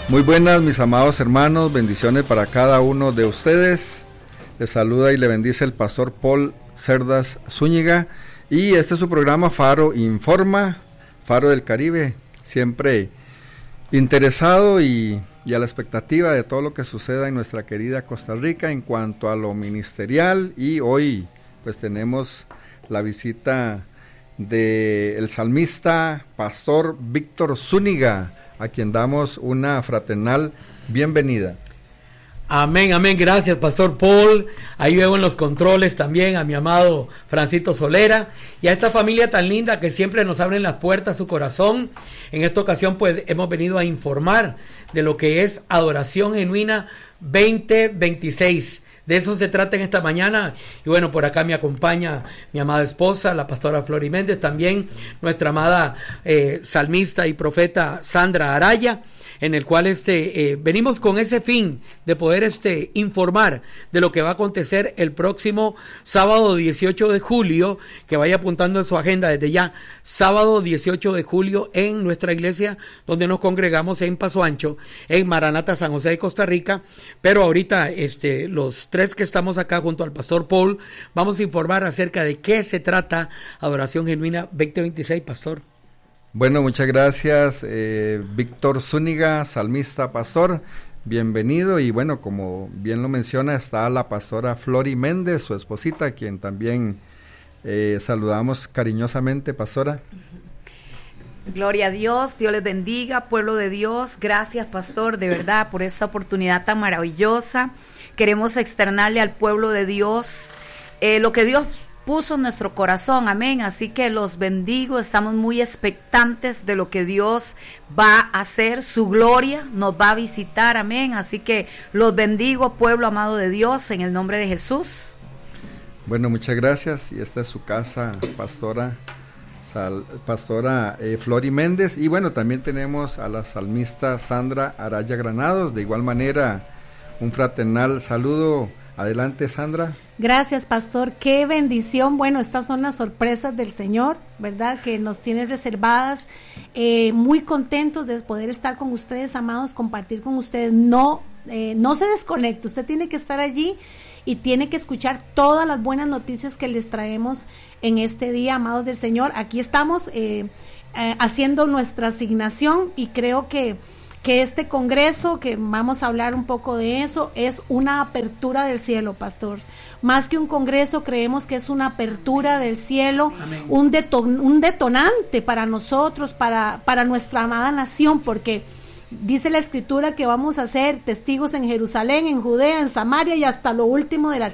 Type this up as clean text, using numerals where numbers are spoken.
Muy buenas, mis amados hermanos, bendiciones para cada uno de ustedes. Les saluda y le bendice el pastor Paul Cerdas Zúñiga, y este es su programa Faro Informa, Faro del Caribe, siempre interesado y a la expectativa de todo lo que suceda en nuestra querida Costa Rica en cuanto a lo ministerial. Y hoy pues tenemos la visita del salmista pastor Víctor Zúñiga, a quien damos una fraternal bienvenida. Amén, amén, gracias Pastor Paul. Ahí veo en los controles también a mi amado Francito Solera y a esta familia tan linda que siempre nos abren las puertas, su corazón. En esta ocasión pues hemos venido a informar de lo que es Adoración Genuina 2026. De eso se trata en esta mañana. Y bueno, por acá me acompaña mi amada esposa, la pastora Flori Méndez, también nuestra amada salmista y profeta Sandra Araya, en el cual venimos con ese fin de poder informar de lo que va a acontecer el próximo sábado 18 de julio, que vaya apuntando en su agenda desde ya, sábado 18 de julio en nuestra iglesia donde nos congregamos en Paso Ancho, en Maranata, San José de Costa Rica. Pero ahorita los tres que estamos acá junto al pastor Paul vamos a informar acerca de qué se trata Adoración Genuina 2026, pastor. Bueno, muchas gracias, Víctor Zúñiga, salmista, pastor, bienvenido. Y bueno, como bien lo menciona, está la pastora Flori Méndez, su esposita, a quien también saludamos cariñosamente, pastora. Gloria a Dios, Dios les bendiga, pueblo de Dios. Gracias, pastor, de verdad, por esta oportunidad tan maravillosa. Queremos externarle al pueblo de Dios lo que Dios puso en nuestro corazón, amén. Así que los bendigo, estamos muy expectantes de lo que Dios va a hacer, su gloria nos va a visitar, amén. Así que los bendigo, pueblo amado de Dios, en el nombre de Jesús. Bueno, muchas gracias, y esta es su casa, pastora Flori Méndez. Y bueno, también tenemos a la salmista Sandra Araya Granados, de igual manera un fraternal saludo. Adelante, Sandra. Gracias, pastor. Qué bendición. Bueno, estas son las sorpresas del Señor, ¿verdad? Que nos tiene reservadas. Muy contentos de poder estar con ustedes, amados, compartir con ustedes. No se desconecte. Usted tiene que estar allí y tiene que escuchar todas las buenas noticias que les traemos en este día, amados del Señor. Aquí estamos haciendo nuestra asignación, y creo que este congreso, que vamos a hablar un poco de eso, es una apertura del cielo, pastor. Más que un congreso, creemos que es una apertura del cielo, un detonante para nosotros, para nuestra amada nación, porque dice la Escritura que vamos a ser testigos en Jerusalén, en Judea, en Samaria y hasta lo último de la